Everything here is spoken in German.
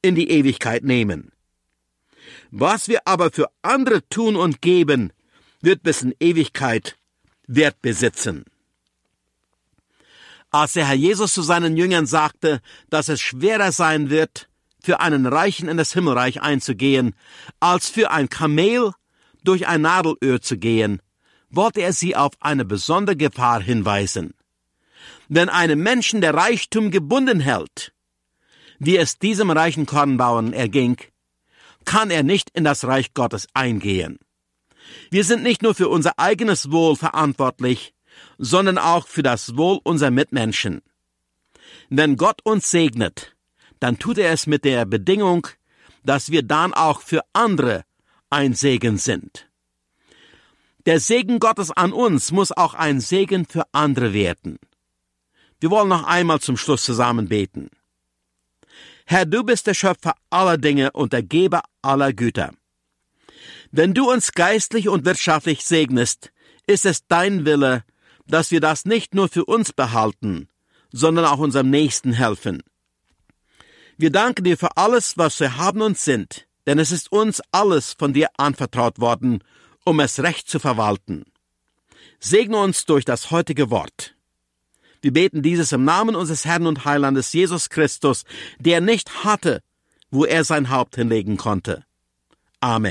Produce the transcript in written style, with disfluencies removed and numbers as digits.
in die Ewigkeit nehmen. Was wir aber für andere tun und geben, wird bis in Ewigkeit Wert besitzen. Als der Herr Jesus zu seinen Jüngern sagte, dass es schwerer sein wird, für einen Reichen in das Himmelreich einzugehen, als für ein Kamel durch ein Nadelöhr zu gehen, wollte er sie auf eine besondere Gefahr hinweisen. Wenn einem Menschen der Reichtum gebunden hält, wie es diesem reichen Kornbauern erging, kann er nicht in das Reich Gottes eingehen. Wir sind nicht nur für unser eigenes Wohl verantwortlich, sondern auch für das Wohl unserer Mitmenschen. Wenn Gott uns segnet, dann tut er es mit der Bedingung, dass wir dann auch für andere ein Segen sind. Der Segen Gottes an uns muss auch ein Segen für andere werden. Wir wollen noch einmal zum Schluss zusammen beten. Herr, du bist der Schöpfer aller Dinge und der Geber aller Güter. Wenn du uns geistlich und wirtschaftlich segnest, ist es dein Wille, dass wir das nicht nur für uns behalten, sondern auch unserem Nächsten helfen. Wir danken dir für alles, was wir haben und sind, denn es ist uns alles von dir anvertraut worden, um es recht zu verwalten. Segne uns durch das heutige Wort. Wir beten dieses im Namen unseres Herrn und Heilandes Jesus Christus, der nicht hatte, wo er sein Haupt hinlegen konnte. Amen.